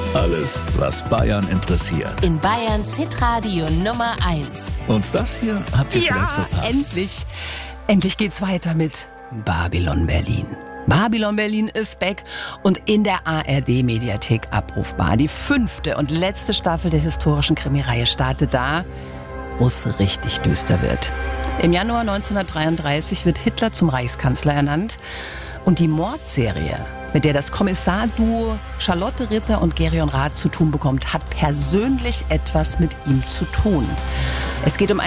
Alles, was Bayern interessiert. In Bayerns Hitradio Nummer 1. Und das hier habt ihr vielleicht verpasst. Endlich geht's weiter mit Babylon Berlin. Babylon Berlin ist back und in der ARD-Mediathek abrufbar. Die 5. und letzte Staffel der historischen Krimireihe startet da, wo es richtig düster wird. Im Januar 1933 wird Hitler zum Reichskanzler ernannt und die Mordserie, mit der das Kommissarduo Charlotte Ritter und Gerion Rath zu tun bekommt, hat persönlich etwas mit ihm zu tun. Es geht um